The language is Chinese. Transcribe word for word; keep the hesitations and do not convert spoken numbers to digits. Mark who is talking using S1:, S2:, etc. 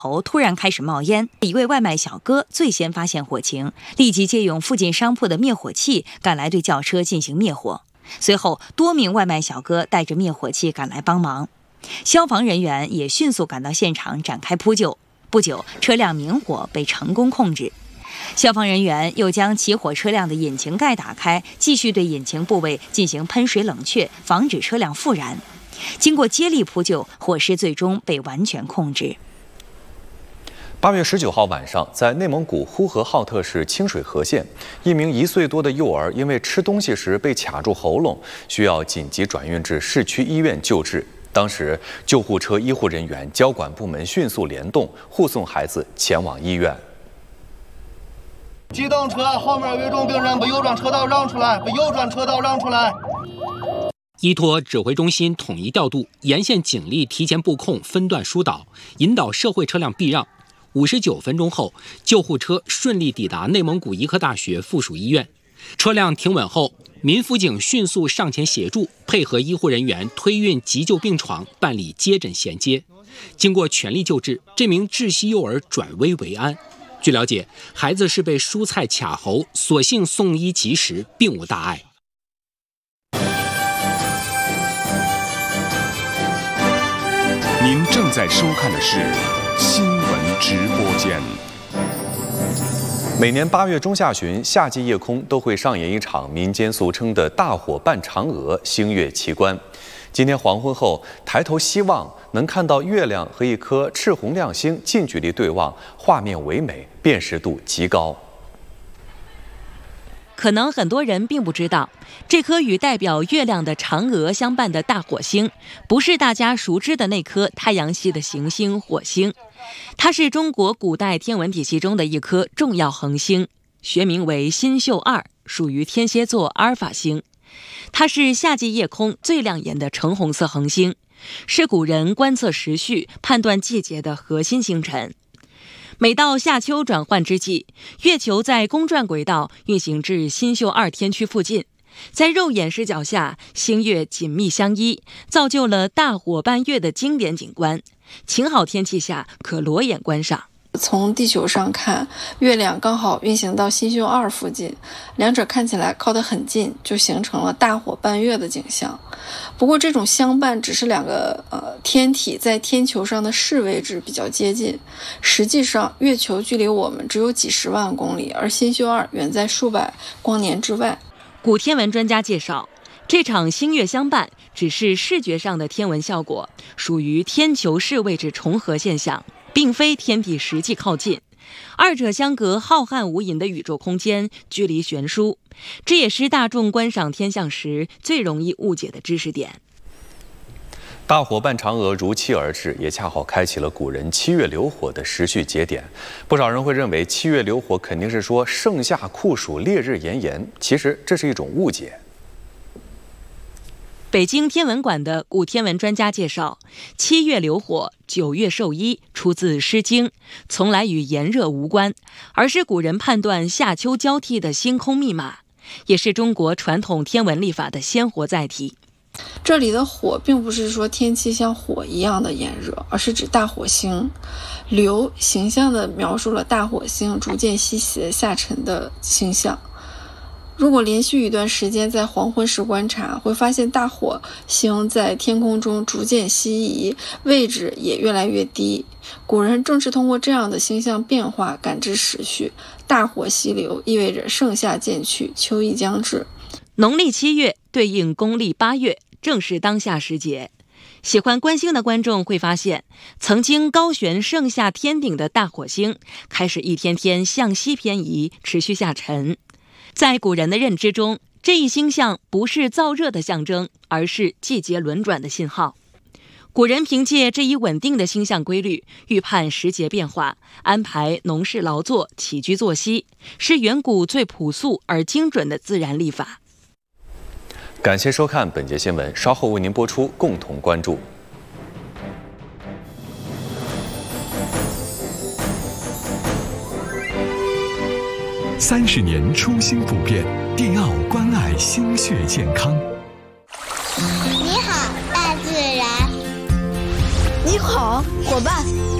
S1: 头突然开始冒烟，一位外卖小哥最先发现火情，立即借用附近商铺的灭火器赶来对轿车进行灭火。随后，多名外卖小哥带着灭火器赶来帮忙，消防人员也迅速赶到现场展开扑救。不久，车辆明火被成功控制。消防人员又将起火车辆的引擎盖打开，继续对引擎部位进行喷水冷却，防止车辆复燃。经过接力扑救，火势最终被完全控制。
S2: 八月十九号晚上，在内蒙古呼和浩特市清水河县，一名一岁多的幼儿因为吃东西时被卡住喉咙，需要紧急转运至市区医院救治。当时，救护车医护人员、交管部门迅速联动，护送孩子前往医院。
S3: 机动车后面有一重病人，把右转车道让出来，把右转车道让出来。
S4: 依托指挥中心统一调度，沿线警力提前布控，分段疏导，引导社会车辆避让。五十九分钟后，救护车顺利抵达内蒙古医科大学附属医院。车辆停稳后，民辅警迅速上前协助，配合医护人员推运急救病床，办理接诊衔接。经过全力救治，这名窒息幼儿转危为安。据了解，孩子是被蔬菜卡喉，所幸送医及时，并无大碍。
S5: 您正在收看的是新闻直播间。
S2: 每年八月中下旬，夏季夜空都会上演一场民间俗称的大火伴嫦娥星月奇观。今天黄昏后，抬头希望能看到月亮和一颗赤红亮星近距离对望，画面唯美，辨识度极高。
S1: 可能很多人并不知道，这颗与代表月亮的嫦娥相伴的大火星，不是大家熟知的那颗太阳系的行星火星，它是中国古代天文体系中的一颗重要恒星，学名为新宿二，属于天蝎座阿尔法星。它是夏季夜空最亮眼的橙红色恒星，是古人观测时序、判断季节的核心星辰。每到夏秋转换之际，月球在公转轨道运行至新宿二天区附近，在肉眼视角下，星月紧密相依，造就了大火伴月的经典景观。晴好天气下可裸眼观赏。
S6: 从地球上看，月亮刚好运行到新宿二附近，两者看起来靠得很近，就形成了大火伴月的景象。不过这种相伴只是两个呃天体在天球上的视位置比较接近，实际上月球距离我们只有几十万公里，而新宿二远在数百光年之外。
S1: 古天文专家介绍，这场星月相伴只是视觉上的天文效果，属于天球视位置重合现象，并非天体实际靠近，二者相隔浩瀚无垠的宇宙空间，距离悬殊，这也是大众观赏天象时最容易误解的知识点。
S2: 大火伴嫦娥如期而至，也恰好开启了古人七月流火的时序节点。不少人会认为七月流火肯定是说盛夏酷暑烈日炎炎，其实这是一种误解。
S1: 北京天文馆的古天文专家介绍，七月流火，九月授衣出自《诗经》，从来与炎热无关，而是古人判断夏秋交替的星空密码，也是中国传统天文历法的鲜活载体。
S6: 这里的火并不是说天气像火一样的炎热，而是指大火星。流形象地描述了大火星逐渐西斜下沉的星象。如果连续一段时间在黄昏时观察，会发现大火星在天空中逐渐西移，位置也越来越低。古人正是通过这样的星象变化感知时序，大火西流意味着盛夏渐去，秋意将至。
S1: 农历七月对应公历八月，正是当下时节。喜欢观星的观众会发现，曾经高悬盛夏天顶的大火星，开始一天天向西偏移，持续下沉。在古人的认知中，这一星象不是燥热的象征，而是季节轮转的信号。古人凭借这一稳定的星象规律，预判时节变化，安排农事劳作、起居作息，是远古最朴素而精准的自然历法。
S2: 感谢收看本节新闻，稍后为您播出，共同关注。
S5: 三十年初心不变，蒂奥关爱心血健康。
S7: 你好，大自然。
S8: 你好，伙伴。